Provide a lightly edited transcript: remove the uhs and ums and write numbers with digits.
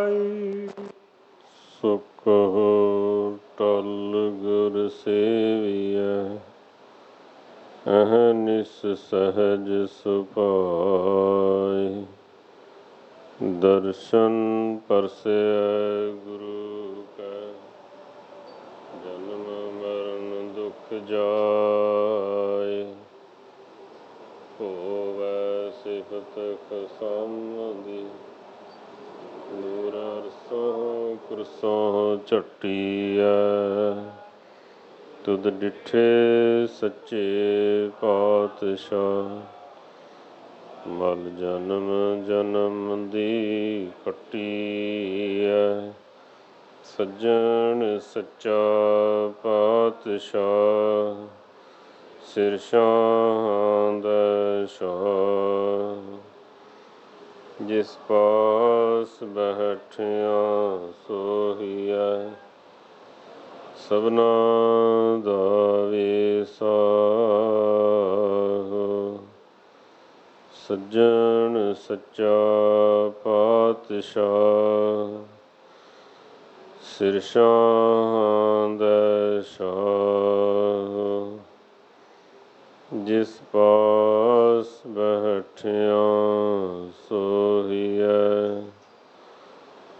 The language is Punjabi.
ਸੁਖ ਟਲ ਗੁਰ ਸੇਵੀਐ, ਅਹਨਿਸ ਸਹਜ ਸੁਭਾਇ। ਦਰਸ਼ਨ ਪਰਸੈ ਗੁਰੂ ਕੈ, ਜਨਮ ਮਰਨ ਦੁਖ ਜਾਇ। ਹੋਵੈ ਸਿਫਤ ਖਸਮ ਦੀ, ਨੂਰ ਅਰਸੋਂ ਕੁਰਸੋਂ ਝਟੀਐ। ਤੁਧ ਡਿਠੇ ਸੱਚੇ ਪਾਤਸ਼ਾਹ, ਮਲ ਜਨਮ ਜਨਮ ਦੀ ਕੱਟੀਐ। ਸੱਜਣ ਸੱਚਾ ਪਾਤਸ਼ਾਹ, ਸਿਰ ਸ਼ਾਹ ਦਾ ਸ਼ਾਹ। ਜਿਸ ਪਾਸ ਬੈਠਿਆ ਸੋਹੀਐ, ਸਭਨਾ ਦਾ ਵੀਸਾਹ। ਸੱਜਣ ਸੱਚਾ ਪਾਤਸ਼ਾਹ, ਸਿਰ ਸ਼ਾਹ ਦਾ ਸ਼ਾਹ। ਜਿਸ ਪਾਸ ਬੈਠਿਆ ਸੋਹੀਐ,